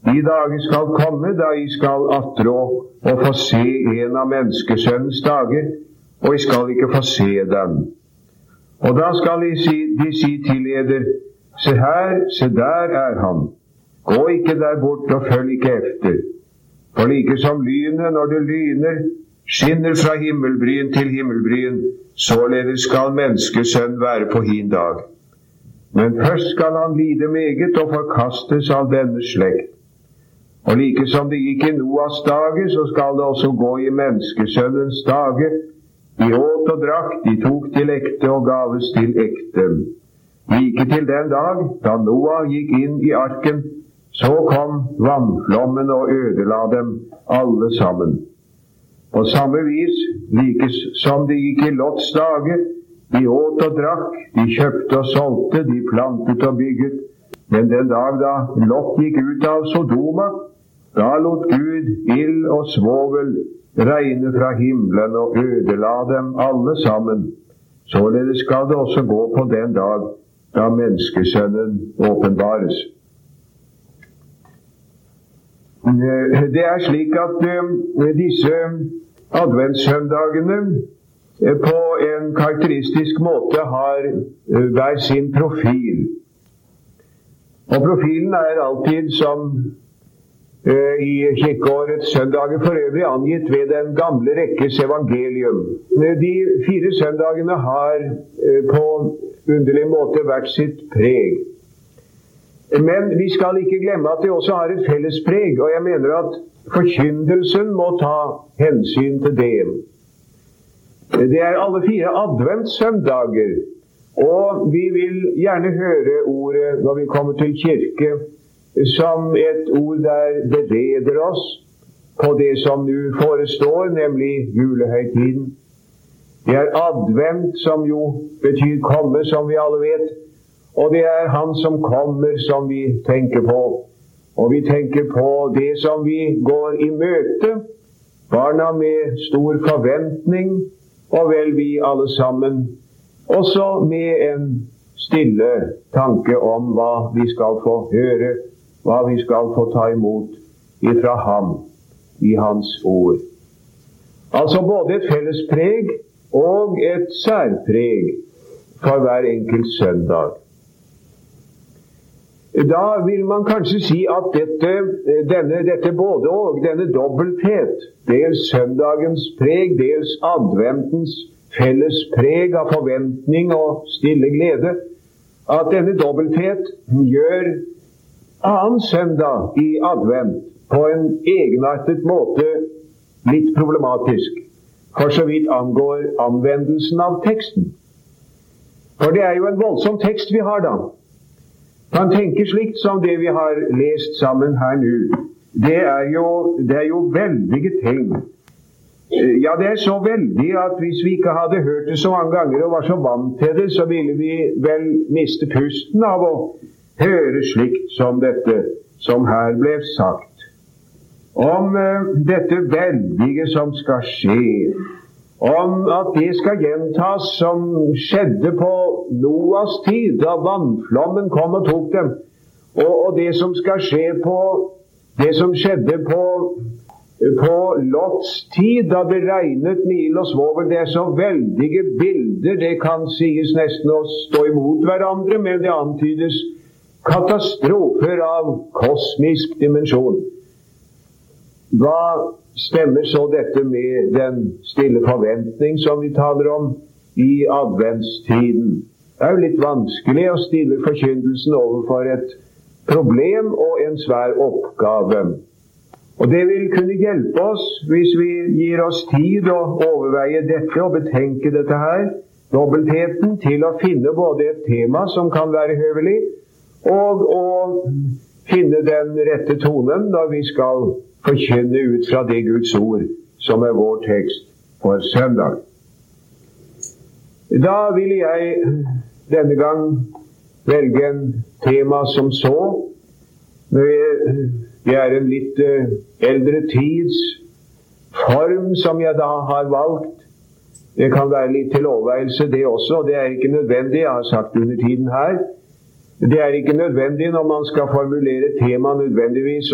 De dager skal komme da I skal attrå og få se en av menneskesønnens dager, og I skal ikke få se dem. Og da skal de si til eder, se her, se der er han. Gå ikke der bort og følg ikke efter. For like som lynet når det lyner, skinner fra himmelbryn til himmelbryn, således skal menneskesønn være på hin dag. Men først skal han lide meget og forkastes av denne slekt. Og like som det gikk I Noas dager, så skal det også gå I menneskesønnens dager. De åt og drakk, de tok til ekte og gaves til ekte. Like til den dag, da Noah gikk inn I arken, så kom vannflommen og ødela dem alle sammen. På samme vis, like som det gikk I Lots dager, de åt og drakk, de kjøpte og solgte, de plantet og bygget. Men den dag da Lot gikk ut av Sodoma, da lot Gud ild og svovel regne fra himmelen og ødela dem alle sammen. Således skal det også gå på den dag da menneskesønnen åpenbares. Det slik at disse adventssøndagene på en karakteristisk måte har hver sin profil. Og profilen alltid som I kirkeårets søndager for øvrig angitt ved den gamle rekkes evangelium. De 4 søndagene har på underlig måte hvert sitt preg. Men vi skal ikke glemme at det også har et felles preg, og jeg mener at forkyndelsen må ta hensyn til det. Det alle 4 adventssøndager, og vi vil gjerne høre ordet når vi kommer til kirke, som et ord der bereder oss på det som nå forestår, nemlig julehøytiden. Det advent, som jo betyr komme, som vi alle vet, og det han som kommer som vi tenker på. Og vi tenker på det som vi går I møte, barna med stor forventning, og vel vi alle sammen, også med en stille tanke om hva vi skal få høre, hva vi skal få ta imot ifra ham I hans ord. Altså både et felles preg og et særpreg for hver enkelt søndag. Da vil man kanskje si at dette både og, denne dobbelthet, dels søndagens preg, dels adventens felles preg av forventning og stille glede, at denne dobbelthet gjør annen søndag I advent på en egenartet måte litt problematisk, for så vidt angår anvendelsen av teksten. For det jo en voldsom tekst vi har da. Man tenker slikt som det vi har lest sammen her nå. Det jo veldige ting. Ja, det så veldig at hvis vi ikke hadde hørt det så mange ganger og var så vant til det, så ville vi vel miste pusten av å høre slikt som dette som her ble sagt. Om dette veldige som skal skje, om at det skal gjentas som skjedde på Noas tid, da vannflommen kom og tok dem, og det som skal skje det som skjedde på Lots tid, da det regnet med ild og svovel. Det så veldige bilder, det kan sies nesten å stå imot hverandre, men det antydes katastrofer av kosmisk dimensjon. Hva stemmer så dette med den stille forventning som vi taler om I adventstiden? Det jo litt vanskelig å stille forkynnelsen overfor et problem og en svær oppgave. Og det vil kunne hjelpe oss hvis vi gir oss tid å overveie dette og betenke dette her, dobbeltheten, til å finne både et tema som kan være høvelig, og å finne den rette tonen når vi skal forkynne ut fra det Guds ord som vår tekst for søndag. Da vil jeg denne gang velge en tema som så. Det en litt eldre tids form som jeg da har valgt. Det kan være litt til overveielse det også. Det ikke nødvendig, jeg har sagt under tiden her. Det ikke nødvendig når man skal formulere tema nødvendigvis